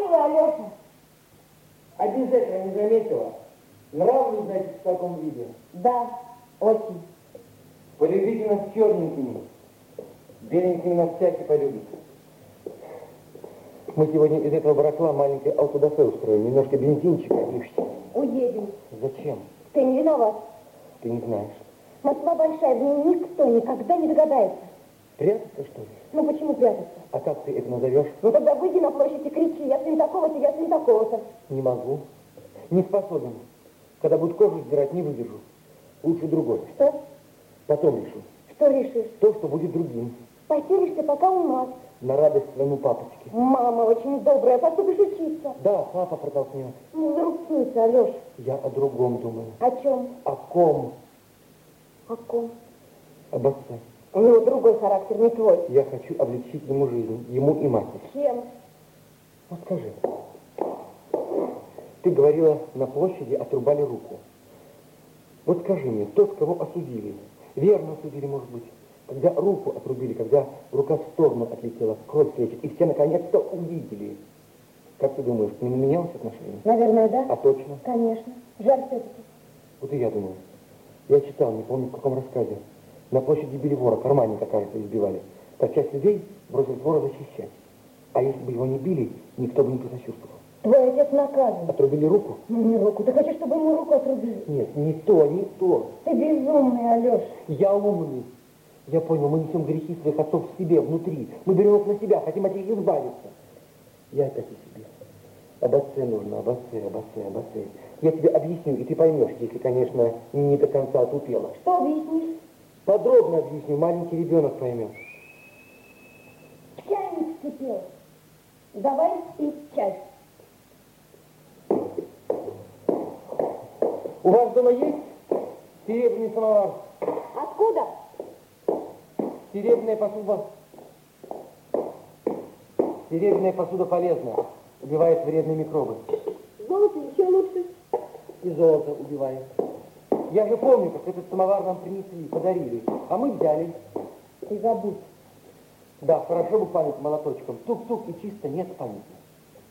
милый Алеша. Обязательно не заметила. Нравлюсь, значит, в таком виде. Да, очень. Полюбите нас черненькими. Беленькими нас всякий полюбит. Мы сегодня из этого барахла маленькое аутодафе устроим. Немножко бензинчика и все. Уедем. Зачем? Ты не виноват. Ты не знаешь. Москва большая, в ней никто никогда не догадается. Прятаться, что ли? Ну почему прятаться? А как ты это назовешь? Ну тогда выйди на площадь и кричи, я сын такого-то, я сын такого-то. Не могу. Не способен. Когда буду кожу сдирать, не выдержу. Лучше другой. Что? Потом решу. Что решишь? То, что будет другим. Поселишься пока у нас. На радость своему папочке. Мама очень добрая, поступишь учиться. Да, папа протолкнет. Ну, зарубцуйся, Алеш. Я о другом думаю. О чем? О ком? О ком? Об отце. У него другой характер, не твой. Я хочу облегчить ему жизнь, ему и матери. Чем? Вот скажи, ты говорила, на площади отрубали руку. Вот скажи мне, тот, кого осудили, верно осудили, может быть, когда руку отрубили, когда рука в сторону отлетела, кровь течет, и все наконец-то увидели. Как ты думаешь, к нему менялось отношение? Наверное, да. А точно? Конечно. Жаль все-таки. Вот и я думаю. Я читал, не помню в каком рассказе. На площади били вора, карманника, кажется, избивали. Так часть людей бросилась вора защищать. А если бы его не били, никто бы не посочувствовал. Твой отец наказан. Отрубили руку? Ну, не руку. Ты хочешь, чтобы ему руку отрубили? Нет, не то, не то. Ты безумный, Алеш. Я умный. Я понял, мы несем грехи своих отцов в себе, внутри. Мы берем их на себя, хотим от них избавиться. Я опять о себе. Об отце нужно, об отце, об отце, об отце. Я тебе объясню, и ты поймешь, если, конечно, не до конца отупела. Что объяснишь? Подробно объясню, маленький ребенок поймет. Чайник вскипел. Давай пить чай. У вас дома есть серебряный самовар? Откуда? Серебряная посуда. Серебряная посуда полезна. Убивает вредные микробы. Золото еще лучше. И золото убивает. Я же помню, как этот самовар нам принесли, подарили. А мы взяли. Ты забудь. Да, хорошо бы память молоточком. Тук-тук, и чисто нет памяти.